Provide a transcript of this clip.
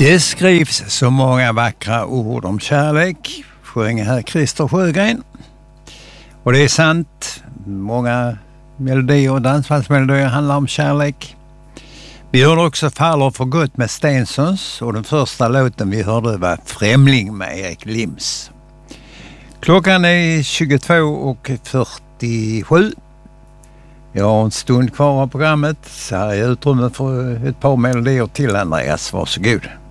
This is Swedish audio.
Det skrivs så många vackra ord om kärlek, sjöng här Christer Sjögren. Och det är sant, många melodier och dansbandsmelodier handlar om kärlek. Vi hörde också Faller för gott med Stensons och den första låten vi hörde var Främling med Erik Lims. Klockan är 22:47. Jag har en stund kvar av programmet, så här är utrymme för ett par melodier till, Andreas. Varsågod.